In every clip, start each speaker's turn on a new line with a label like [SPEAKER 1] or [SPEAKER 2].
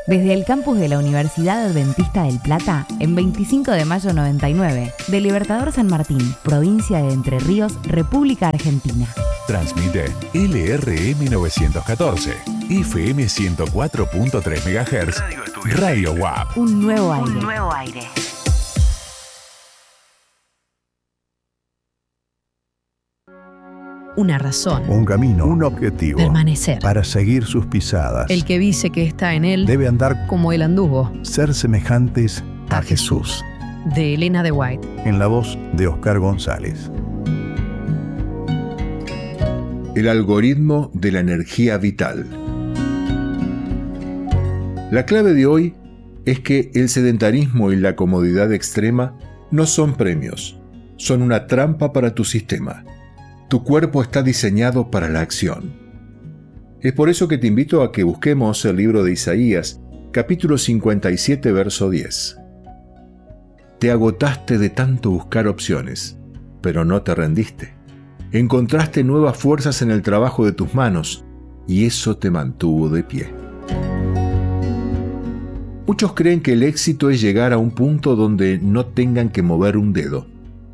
[SPEAKER 1] Desde el campus de la Universidad Adventista del Plata, en 25 de mayo 99, de Libertador San Martín, provincia de Entre Ríos, República Argentina.
[SPEAKER 2] Transmite LRM 914, FM 104.3 MHz, Radio WAP.
[SPEAKER 1] Un nuevo aire.
[SPEAKER 3] Un nuevo aire.
[SPEAKER 4] Una razón.
[SPEAKER 5] Un camino, un objetivo.
[SPEAKER 4] Permanecer.
[SPEAKER 5] Para seguir sus pisadas.
[SPEAKER 4] El que dice que está en él
[SPEAKER 5] debe andar
[SPEAKER 4] como él anduvo.
[SPEAKER 5] Ser semejantes a Jesús.
[SPEAKER 4] De Elena de White.
[SPEAKER 5] En la voz de Oscar González.
[SPEAKER 6] El algoritmo de la energía vital. La clave de hoy es que el sedentarismo y la comodidad extrema no son premios, son una trampa para tu sistema. Tu cuerpo está diseñado para la acción. Es por eso que te invito a que busquemos el libro de Isaías, capítulo 57, verso 10. Te agotaste de tanto buscar opciones, pero no te rendiste. Encontraste nuevas fuerzas en el trabajo de tus manos, y eso te mantuvo de pie. Muchos creen que el éxito es llegar a un punto donde no tengan que mover un dedo.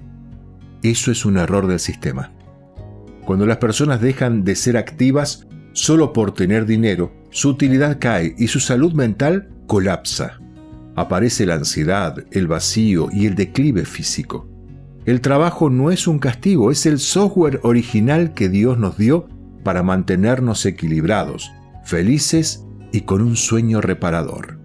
[SPEAKER 6] Eso es un error del sistema. Cuando las personas dejan de ser activas solo por tener dinero, su utilidad cae y su salud mental colapsa. Aparece la ansiedad, el vacío y el declive físico. El trabajo no es un castigo, es el software original que Dios nos dio para mantenernos equilibrados, felices y con un sueño reparador.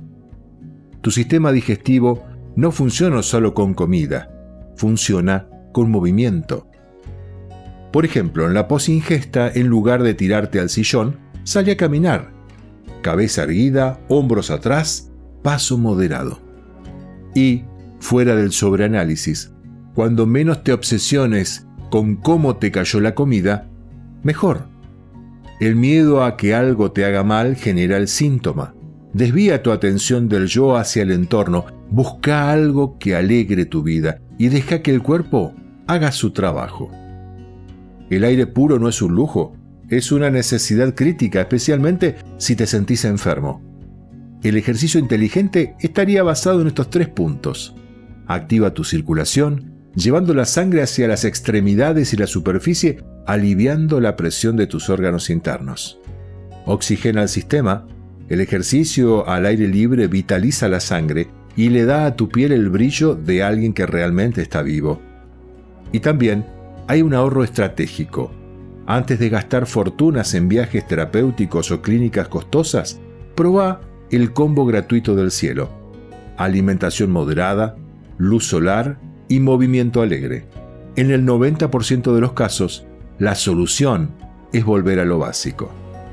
[SPEAKER 6] Tu sistema digestivo no funciona solo con comida, funciona con movimiento. Por ejemplo, en la posingesta, en lugar de tirarte al sillón, sale a caminar. Cabeza erguida, hombros atrás, paso moderado. Y, fuera del sobreanálisis, cuando menos te obsesiones con cómo te cayó la comida, mejor. El miedo a que algo te haga mal genera el síntoma. Desvía tu atención del yo hacia el entorno, busca algo que alegre tu vida y deja que el cuerpo haga su trabajo. El aire puro no es un lujo, es una necesidad crítica, especialmente si te sentís enfermo. El ejercicio inteligente estaría basado en estos 3 puntos. Activa tu circulación, llevando la sangre hacia las extremidades y la superficie, aliviando la presión de tus órganos internos. Oxigena el sistema. El ejercicio al aire libre vitaliza la sangre y le da a tu piel el brillo de alguien que realmente está vivo. Y también hay un ahorro estratégico. Antes de gastar fortunas en viajes terapéuticos o clínicas costosas, probá el combo gratuito del cielo. Alimentación moderada, luz solar y movimiento alegre. En el 90% de los casos, la solución es volver a lo básico.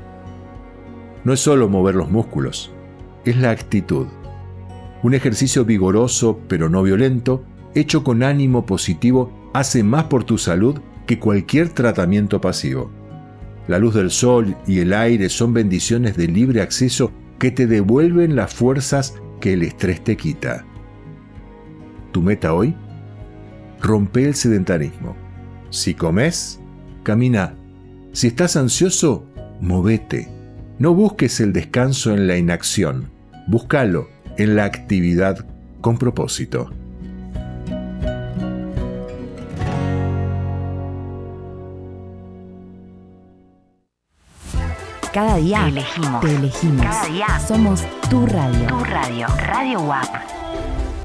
[SPEAKER 6] No es solo mover los músculos, es la actitud. Un ejercicio vigoroso pero no violento, hecho con ánimo positivo, hace más por tu salud que cualquier tratamiento pasivo. La luz del sol y el aire son bendiciones de libre acceso que te devuelven las fuerzas que el estrés te quita. ¿Tu meta hoy? Rompe el sedentarismo. Si comes, camina. Si estás ansioso, movete. No busques el descanso en la inacción. Búscalo en la actividad con propósito.
[SPEAKER 1] Cada día
[SPEAKER 3] Te elegimos.
[SPEAKER 1] te elegimos.
[SPEAKER 3] Cada día
[SPEAKER 1] Somos tu radio.
[SPEAKER 3] Tu radio. Radio WAP.